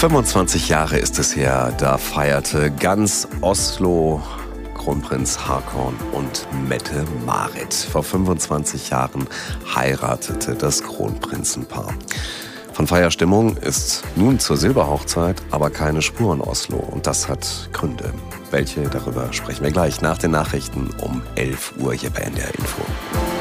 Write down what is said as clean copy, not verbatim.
25 Jahre ist es her, da feierte ganz Oslo Kronprinz Haakon und Mette-Marit. Vor 25 Jahren heiratete das Kronprinzenpaar. Von Feierstimmung ist nun zur Silberhochzeit aber keine Spur in Oslo. Und das hat Gründe. Welche? Darüber sprechen wir gleich nach den Nachrichten um 11 Uhr hier bei NDR Info.